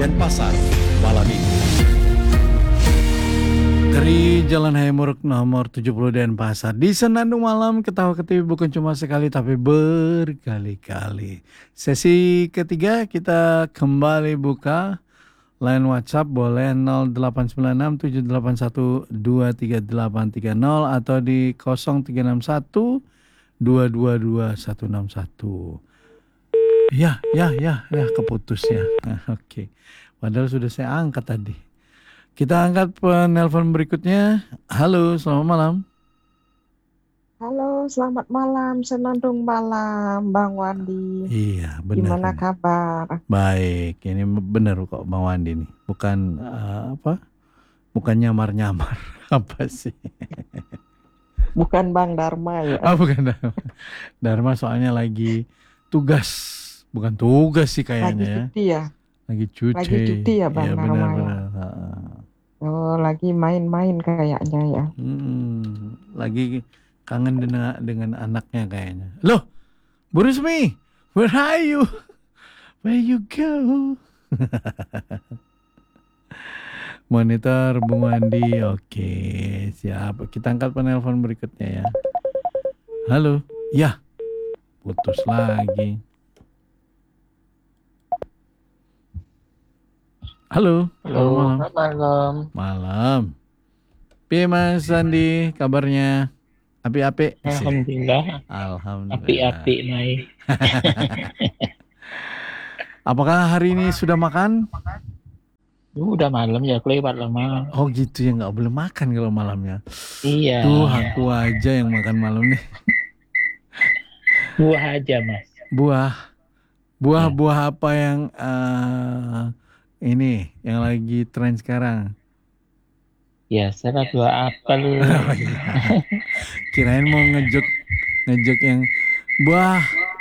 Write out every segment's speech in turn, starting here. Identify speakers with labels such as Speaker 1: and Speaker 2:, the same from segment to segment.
Speaker 1: Denpasar malam ini. Dari Jalan Hayamuruk nomor 70 Denpasar. Di Senandung Malam ketawa ketiwi bukan cuma sekali tapi berkali-kali. Sesi ketiga kita kembali buka line WhatsApp boleh 089678123830 atau di 0361222161. Ya, keputus ya. Oke. Padahal sudah saya angkat tadi. Kita angkat penelpon berikutnya. Halo, selamat malam.
Speaker 2: Halo, selamat malam, senandung malam, Bang Wandi.
Speaker 1: Iya, benar.
Speaker 2: Gimana kabar?
Speaker 1: Baik, ini benar kok Bang Wandi nih. Bukan bukan nyamar-nyamar. Apa sih?
Speaker 2: Bukan Bang Dharma ya?
Speaker 1: Bukan Dharma. Dharma soalnya lagi tugas. Bukan tugas sih kayaknya ya.
Speaker 2: Lagi cuti ya?
Speaker 1: Lagi cuti.
Speaker 2: Lagi cuti ya Bang Dharma ya? Oh, lagi main-main kayaknya ya.
Speaker 1: Lagi kangen dengan anaknya kayaknya. Loh, Bu Rusmi, where are you? Where you go? Monitor Bung Wandi. Oke, siap. Kita angkat penelpon berikutnya ya. Halo. Ya, putus lagi. Halo.
Speaker 3: Selamat malam.
Speaker 1: Malam. Piye Mas Sandi kabarnya? Api-api.
Speaker 3: Alhamdulillah. Api-api naik.
Speaker 1: Apakah hari ini sudah makan?
Speaker 3: Udah malam ya, lewat lama.
Speaker 1: Oh gitu ya, nggak boleh makan kalau malamnya.
Speaker 3: Iya.
Speaker 1: Tuh aku aja yang makan malam nih.
Speaker 3: Buah aja Mas.
Speaker 1: Buah apa yang ini yang lagi tren sekarang?
Speaker 3: Ya, salah buah apel.
Speaker 1: Kirain mau ngejok yang buah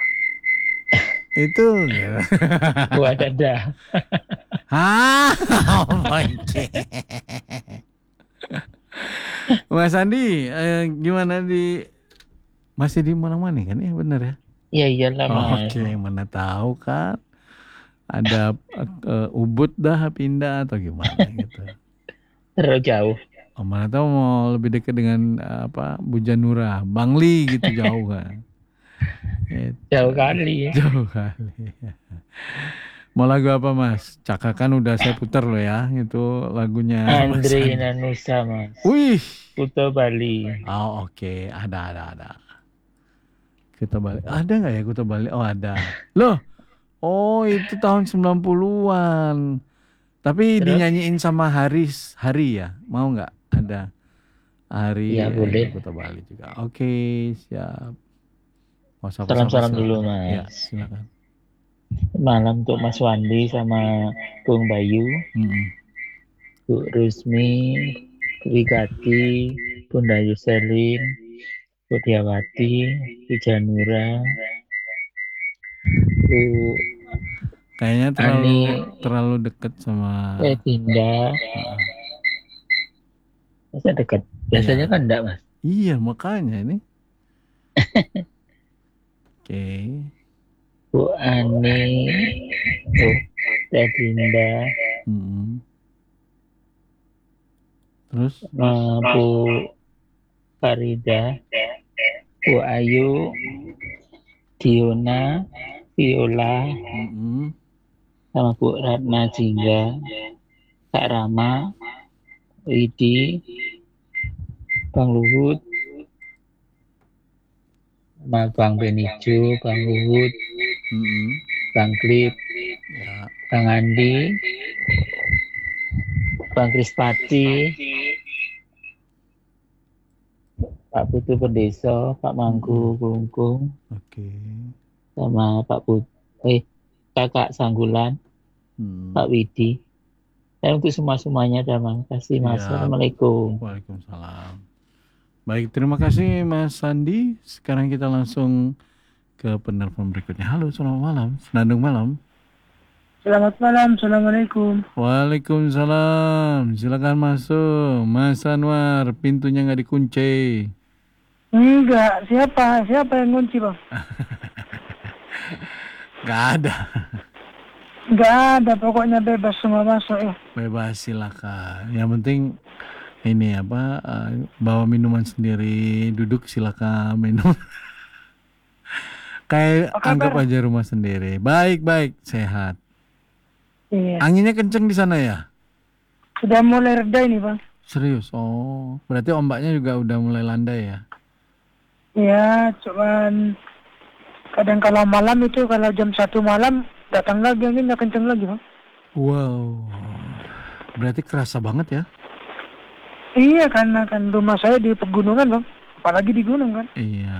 Speaker 1: itu.
Speaker 3: Buah dada.
Speaker 1: Oh my God. Mas Andi, gimana masih di mana-mana kan ya, benar ya?
Speaker 3: Iya iyalah Mas.
Speaker 1: Oke, mana tahu kan ada Ubud dah pindah atau gimana gitu.
Speaker 3: Terlalu jauh.
Speaker 1: Mana tahu mau lebih dekat dengan Bujanura, Bangli gitu jauh kan. Gitu.
Speaker 3: Jauh kali.
Speaker 1: Mau lagu apa Mas? Cakakan udah saya putar loh ya, itu lagunya
Speaker 3: Andre Nanusa Mas.
Speaker 1: Wih,
Speaker 3: Kuto Bali.
Speaker 1: Oh oke. Ada. Kuto Bali. Ada nggak ya Kuto Bali? Oh ada. Loh. Oh itu tahun 90-an. Tapi dinyanyiin sama Hari ya? Mau nggak? Ada Hari
Speaker 3: ya, boleh.
Speaker 1: Kuto Bali juga. Oke, siap.
Speaker 3: Salam-salam dulu Mas.
Speaker 1: Ya, silakan.
Speaker 3: Malam untuk Mas Wandi sama Bung Bayu, Bu Rusmi, Wigati, Bunda Yuselin, Budiawati, Wijanura, Bu
Speaker 1: kayaknya terlalu dekat sama
Speaker 3: Dinda. Masa dekat? Biasanya kan enggak Mas.
Speaker 1: Iya makanya ini. Oke.
Speaker 3: Bu Ani, Dinda.
Speaker 1: Terus?
Speaker 3: Bu Farida, Bu Ayu, Diona, Viola, sama Bu Ratna Jingga, Kak Rama, Widi, Bang Luhut, sama Bang Benijo, Bang Luhut, Bang Klip, Bang Andi, Bang Krispati, Pak Putu Pendeso, Pak Mangku Kungkung, sama Pak Kakak Sanggulan, Pak Widi. Dan untuk semuanya terima kasih Mas. Assalamualaikum.
Speaker 1: Waalaikumsalam. Baik, terima kasih Mas Sandi. Sekarang kita langsung ke penelpon berikutnya. Halo, selamat malam. Senandung malam.
Speaker 4: Selamat malam, Assalamualaikum.
Speaker 1: Waalaikumsalam. Silakan masuk, Mas Anwar. Pintunya nggak dikunci.
Speaker 4: Enggak, siapa yang kunci Bang?
Speaker 1: Nggak ada.
Speaker 4: Nggak ada, pokoknya bebas semua masuk ya.
Speaker 1: Bebas silakan. Yang penting ini apa bawa minuman sendiri, duduk silakan minum. Kayak
Speaker 4: Apa
Speaker 1: anggap
Speaker 4: kabar?
Speaker 1: aja rumah sendiri. Baik, sehat.
Speaker 4: Iya.
Speaker 1: Anginnya kenceng di sana ya?
Speaker 4: Sudah mulai reda ini bang.
Speaker 1: Serius? Oh, berarti ombaknya juga udah mulai landai ya?
Speaker 4: Ya, cuman kadang kalau malam itu kalau jam 1 malam datang lagi anginnya kenceng lagi bang.
Speaker 1: Wow, berarti kerasa banget ya?
Speaker 4: Iya, karena kan rumah saya di pegunungan bang, apalagi di gunung kan.
Speaker 1: Iya.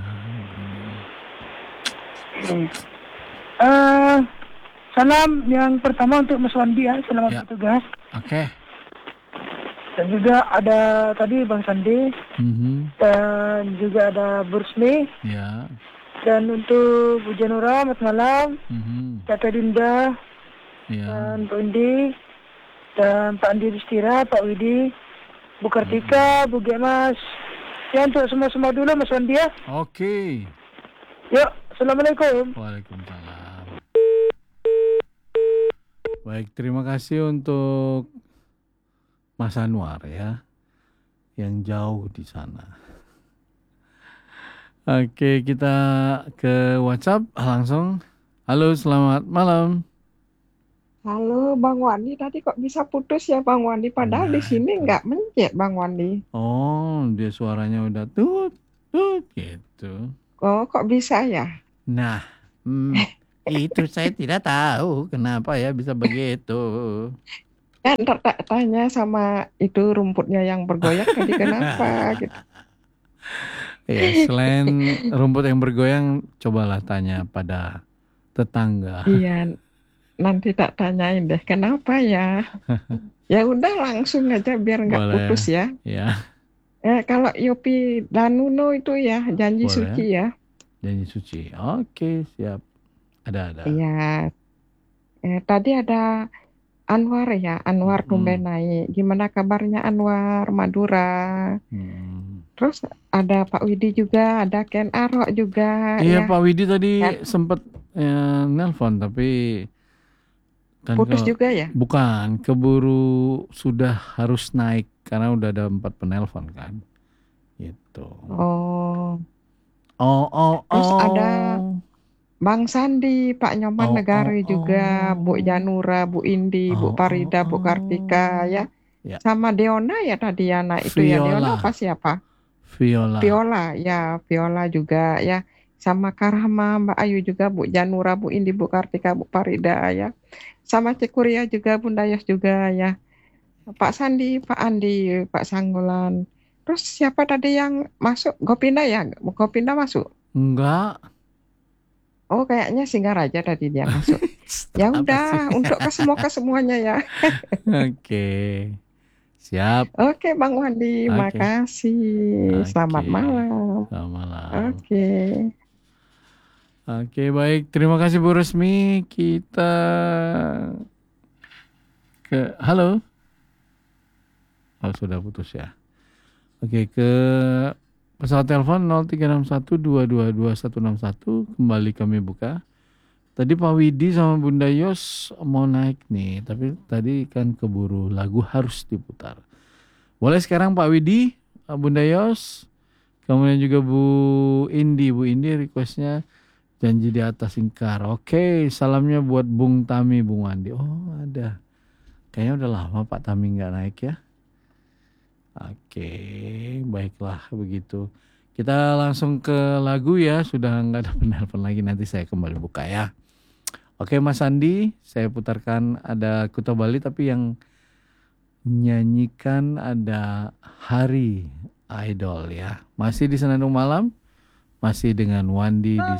Speaker 4: Salam yang pertama untuk Mas Wandi ya, selamat
Speaker 1: Ya.
Speaker 4: bertugas.
Speaker 1: Oke.
Speaker 4: Dan juga ada tadi Bang Sandi,
Speaker 1: Mhm.
Speaker 4: dan juga ada Bursmi,
Speaker 1: Ya.
Speaker 4: dan untuk Bu Janura, selamat malam,
Speaker 1: Mhm.
Speaker 4: Kakak Dinda,
Speaker 1: Ya.
Speaker 4: dan Pak Indi, dan Pak Andi Bistira, Pak Widi, Bu Kartika, Bu Gemas. Ya untuk semua dulu Mas Wandi ya.
Speaker 1: Oke.
Speaker 4: Yuk, Assalamualaikum.
Speaker 1: Waalaikumsalam. Baik, terima kasih untuk Mas Anwar ya, yang jauh di sana. Oke, kita ke WhatsApp langsung. Halo, selamat malam.
Speaker 2: Halo Bang Wandi, tadi kok bisa putus ya Bang Wandi? Padahal di
Speaker 1: Nah,
Speaker 2: sini
Speaker 1: itu.
Speaker 2: nggak mencet Bang Wandi.
Speaker 1: Oh, dia suaranya udah tut gitu.
Speaker 2: Oh, kok bisa ya?
Speaker 1: Nah, itu saya tidak tahu kenapa ya bisa begitu.
Speaker 2: Ya, ntar tanya sama itu rumputnya yang bergoyang tadi kenapa gitu.
Speaker 1: Ya, selain rumput yang bergoyang, cobalah tanya pada tetangga.
Speaker 2: Iya, nanti tak tanyain deh kenapa ya. Ya udah langsung aja biar nggak
Speaker 1: Boleh.
Speaker 2: putus ya.
Speaker 1: Ya,
Speaker 2: Kalau Yopi Danuno itu ya janji
Speaker 1: boleh.
Speaker 2: suci ya.
Speaker 1: Janji suci. Oke, siap. Ada.
Speaker 2: Iya. Tadi ada Anwar ya, Anwar Kumbenai. Gimana kabarnya Anwar Madura? Terus ada Pak Widi juga, ada Ken Arok juga
Speaker 1: Iya,
Speaker 2: ya.
Speaker 1: Pak Widi tadi
Speaker 2: Kan
Speaker 1: sempat nelpon tapi kan
Speaker 2: putus juga ya?
Speaker 1: bukan keburu sudah harus naik karena udah ada 4 penelpon kan. Gitu.
Speaker 2: Oh,
Speaker 1: Oh.
Speaker 2: terus ada Bang Sandi, Pak Nyoman Negari juga, Bu Janura, Bu Indi, Bu Parida, Bu Kartika ya.
Speaker 1: Ya.
Speaker 2: Sama Deona ya tadi ya, nah itu ya Deona apa siapa? Viola ya, Viola juga ya. Sama Karama, Mbak Ayu juga, Bu Janura, Bu Indi, Bu Kartika, Bu Parida ya. Sama Cekuria juga, Bunda Yos juga ya. Pak Sandi, Pak Andi, Pak Sanggulan. Terus siapa tadi yang masuk? Gopinda ya? Gopinda masuk?
Speaker 1: Enggak.
Speaker 2: Oh, kayaknya Singgaraja tadi dia masuk. Ya udah, untuk kesemuanya ya.
Speaker 1: Oke. Siap.
Speaker 2: Oke, Bang Wandi,
Speaker 1: Oke.
Speaker 2: makasih. Selamat malam.
Speaker 1: Selamat malam.
Speaker 2: Oke.
Speaker 1: Oke, baik. Terima kasih Bu Resmi. Kita ke halo. Oh, sudah putus ya. Oke, ke pesawat telepon 0361222161 kembali kami buka. Tadi Pak Widi sama Bunda Yos mau naik nih, tapi tadi kan keburu lagu harus diputar. Boleh sekarang Pak Widi, Bunda Yos, kemudian juga Bu Indi requestnya Janji di Atas Ingkar. Oke, salamnya buat Bung Tami, Bung Wandi. Oh, ada. Kayaknya udah lama Pak Tami nggak naik ya. Oke, baiklah begitu. Kita langsung ke lagu ya, sudah nggak ada penelpon lagi, nanti saya kembali buka ya. Oke Mas Andi, saya putarkan ada Kuta Bali tapi yang nyanyikan ada Hari Idol ya. Masih di Senandung Malam, masih dengan Wandi di